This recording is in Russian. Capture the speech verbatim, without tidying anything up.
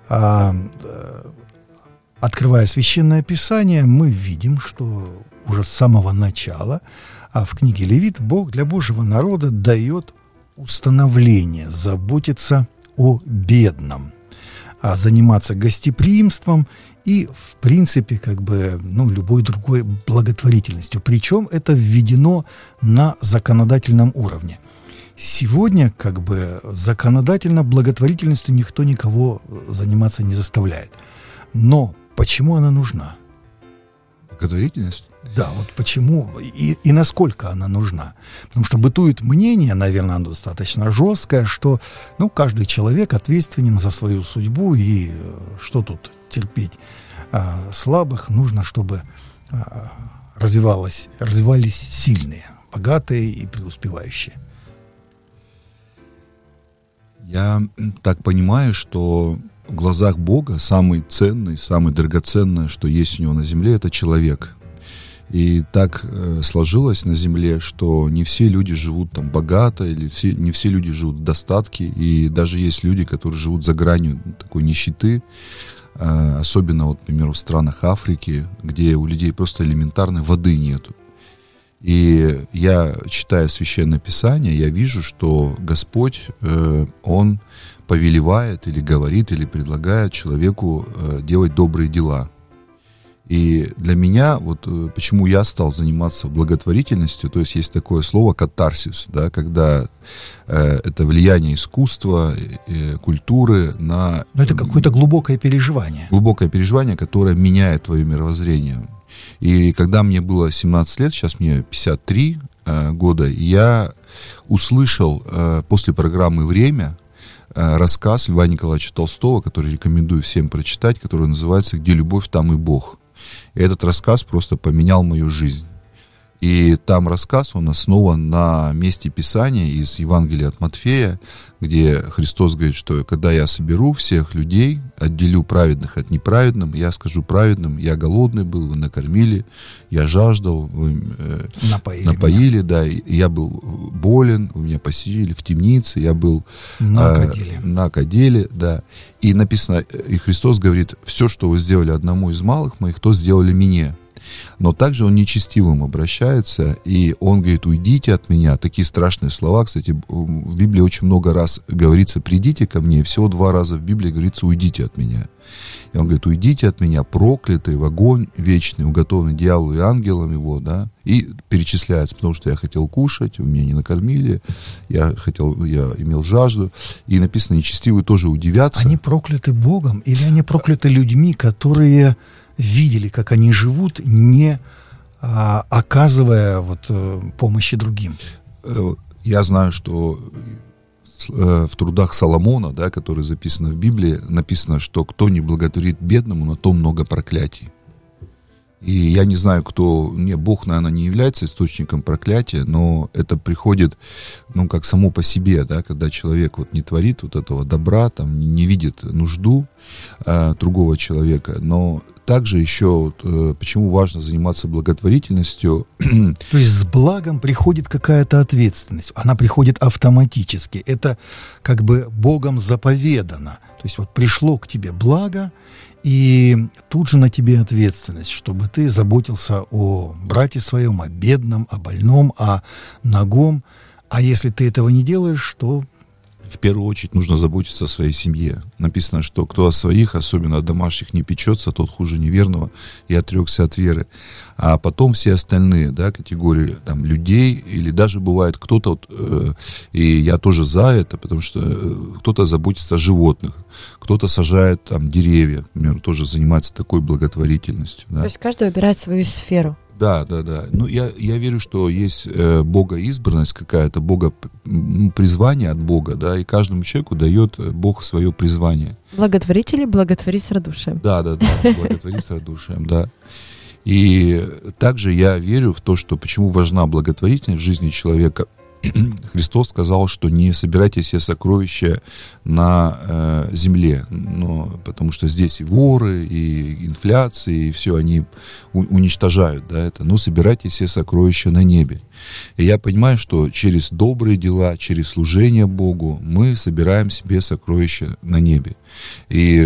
А, открывая Священное Писание, мы видим, что уже с самого начала а в книге Левит Бог для Божьего народа дает установление заботиться о бедном, а заниматься гостеприимством и, в принципе, как бы, ну, любой другой благотворительностью. Причем это введено на законодательном уровне. Сегодня, как бы, законодательно благотворительностью никто никого заниматься не заставляет. Но почему она нужна? Благотворительность? Да, вот почему и, и насколько она нужна. Потому что бытует мнение, наверное, оно достаточно жесткое, что, ну, каждый человек ответственен за свою судьбу, и что тут терпеть а, слабых, нужно, чтобы а, развивалось, развивались сильные, богатые и преуспевающие. Я так понимаю, что в глазах Бога самый ценный, самый драгоценное, что есть у него на земле, это человек. И так э, сложилось на земле, что не все люди живут там богато, или все, не все люди живут в достатке, и даже есть люди, которые живут за гранью такой нищеты, э, особенно, вот, например, в странах Африки, где у людей просто элементарной воды нету. И я, читая Священное Писание, я вижу, что Господь, э, Он повелевает или говорит, или предлагает человеку э, делать добрые дела. И для меня, вот почему я стал заниматься благотворительностью, то есть есть такое слово катарсис, да, когда э, это влияние искусства, э, культуры на... Но это какое-то глубокое переживание. Глубокое переживание, которое меняет твое мировоззрение. И когда мне было семнадцать лет, сейчас мне пятьдесят три э, года, я услышал э, после программы «Время» э, рассказ Льва Николаевича Толстого, который рекомендую всем прочитать, который называется «Где любовь, там и Бог». И этот рассказ просто поменял мою жизнь. И там рассказ, он основан на месте Писания из Евангелия от Матфея, где Христос говорит, что когда я соберу всех людей, отделю праведных от неправедных, я скажу праведным: я голодный был, вы накормили, я жаждал, вы э, напоили, напоили да, я был болен, вы меня посетили в темнице, я был на каделе. Э, на каделе, да. И написано, и Христос говорит: все, что вы сделали одному из малых моих, то сделали мне. Но также он нечестивым обращается, и он говорит: уйдите от меня. Такие страшные слова, кстати, в Библии очень много раз говорится: придите ко мне, и всего два раза в Библии говорится: уйдите от меня. И он говорит: уйдите от меня, проклятый, в огонь вечный, уготованный дьяволу и ангелам его, да, и перечисляется: потому что я хотел кушать, вы меня не накормили, я хотел, я имел жажду. И написано: нечестивые тоже удивятся. Они прокляты Богом или они прокляты людьми, которые видели, как они живут, не а, оказывая вот, помощи другим? Я знаю, что в трудах Соломона, да, которые записаны в Библии, написано, что кто не благотворит бедному, на то много проклятий. И я не знаю, кто... Не, Бог, наверное, не является источником проклятия, но это приходит, ну, как само по себе, да, когда человек вот не творит вот этого добра, там, не видит нужду э, другого человека, но также еще, э, почему важно заниматься благотворительностью. То есть с благом приходит какая-то ответственность, она приходит автоматически, это как бы Богом заповедано. То есть вот пришло к тебе благо, и тут же на тебе ответственность, чтобы ты заботился о брате своем, о бедном, о больном, о нагом. А если ты этого не делаешь, то... В первую очередь нужно заботиться о своей семье. Написано, что кто о своих, особенно о домашних, не печется, тот хуже неверного и отрекся от веры. А потом все остальные, да, категории там, людей, или даже бывает кто-то, вот, э, и я тоже за это, потому что э, кто-то заботится о животных, кто-то сажает там деревья, например, тоже занимается такой благотворительностью. Да. То есть каждый выбирает свою сферу. Да, да, да. Ну, я, я верю, что есть э, богоизбранность какая-то, бога, призвание от Бога, да, и каждому человеку дает Бог свое призвание. Благотворители благотвори с радушием. Да, да, да, благотвори с радушием, да. И также я верю в то, что почему важна благотворительность в жизни человека. Христос сказал, что не собирайте себе сокровища на э, земле, но, потому что здесь и воры, и инфляция, и все, они у, уничтожают, да, это, но собирайте себе сокровища на небе. И я понимаю, что через добрые дела, через служение Богу мы собираем себе сокровища на небе. И